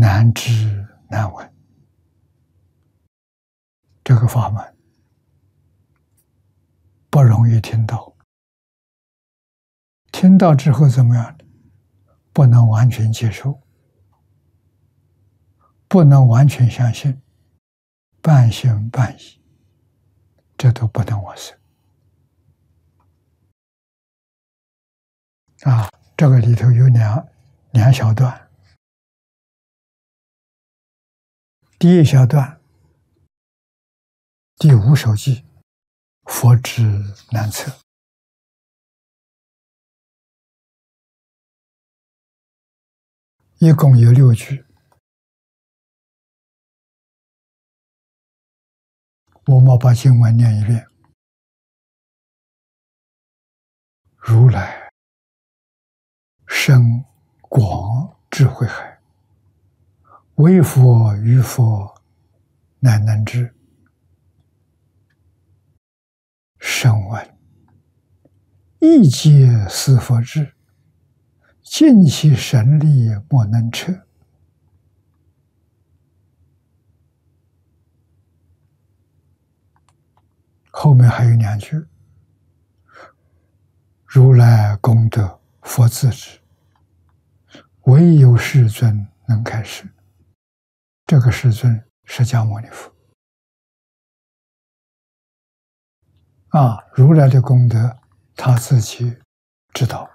难知难闻。这个法门不容易听到，听到之后怎么样？不能完全接受，不能完全相信，半信半疑，这都不能往生。这个里头有两小段。第一小段，第5首偈，佛之难测。一共有6句，我们把经文念一遍。如来深广智慧海，唯佛与佛难能知。声闻一切思佛智，尽其神力莫能测。后面还有2句，如来功德佛自知，唯有世尊能开示。这个世尊释迦牟尼佛如来的功德他自己知道，